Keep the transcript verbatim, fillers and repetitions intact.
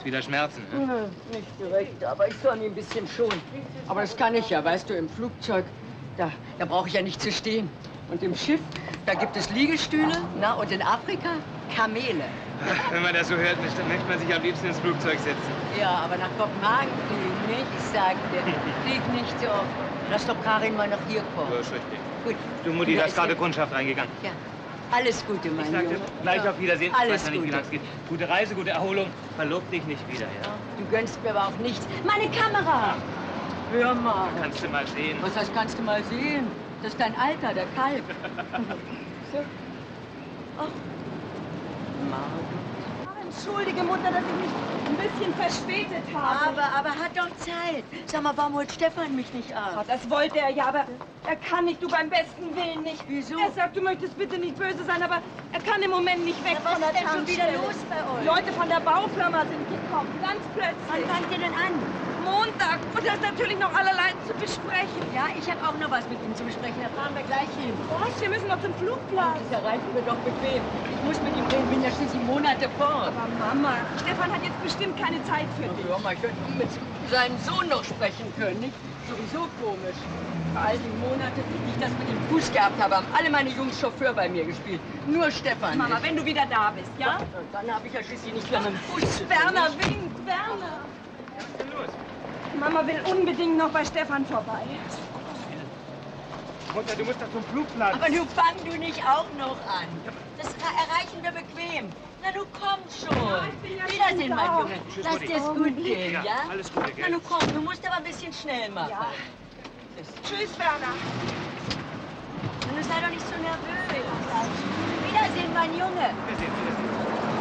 Hast wieder Schmerzen, ne? Nö, nicht direkt, aber ich soll ein bisschen schon. Aber das kann ich ja, weißt du, im Flugzeug, da, da brauche ich ja nicht zu stehen. Und im Schiff, da gibt es Liegestühle, na, und in Afrika Kamele. Ach, wenn man das so hört, dann möchte man sich am liebsten ins Flugzeug setzen. Ja, aber nach Kopenhagen fliegen, nicht? Ich sag dir, flieg nicht so oft. Lass doch Karin mal nach hier kommen. Ja, ist richtig. Gut. Du, Mutti, da ist gerade Kundschaft reingegangen. Ja. Alles Gute, mein Ich sagte, Junge. gleich ja. auf Wiedersehen. Alles ich weiß noch nicht, wie Gute. lange es geht. Gute Reise, gute Erholung. Verlob dich nicht wieder, ja? Du gönnst mir aber auch nichts. Meine Kamera! Hör mal. Kannst du mal sehen. Was heißt, kannst du mal sehen? Das ist dein Alter, der Kalb. So. Ach. Margot. Entschuldige, Mutter, dass ich mich ein bisschen verspätet habe. Aber, aber hat doch Zeit. Sag mal, warum holt Stefan mich nicht ab? Oh, das wollte er ja, aber er kann nicht, du beim besten Willen nicht. Wieso? Er sagt, du möchtest bitte nicht böse sein, aber er kann im Moment nicht weg Ja, was von der ist denn schon wieder Tankstelle. los bei euch? Leute von der Baufirma sind gekommen, ganz Wann plötzlich. fangt ihr denn an? Montag. Und da ist natürlich noch allerlei zu besprechen. Ja, ich habe auch noch was mit ihm zu besprechen. Da fahren wir gleich hin. Was? Wir müssen noch zum Flugplatz. Das erreichen wir doch bequem. Ich muss mit ihm reden, bin ja schließlich Monate fort. Aber Mama, Stefan hat jetzt bestimmt keine Zeit für dich. Hör mal, ich hätte mit seinem Sohn noch sprechen können, nicht? Sowieso komisch. All die Monate, die ich das mit dem Fuß gehabt habe, haben alle meine Jungs Chauffeur bei mir gespielt. Nur Stefan Mama, nicht. wenn du wieder da bist, ja? Dann habe ich ja schließlich nicht mehr mit dem Fuß zu tun. Werner winkt, Werner. Was ist denn los? Mama will unbedingt noch bei Stefan vorbei. Mutter, du musst doch zum Flugplatz. Aber nun fang du nicht auch noch an. Das erreichen wir bequem. Na, du komm schon. ich bin ja Wiedersehen, schon mein da. Junge. Tschüss, Lass Mutti. dir es gut gehen, Ja, ja? alles Gute, gell? Na, nun komm, du musst aber ein bisschen schnell machen. Ja. Tschüss, Werner. Na, nun sei doch nicht so nervös. Wiedersehen, mein Junge. Wir sehen uns.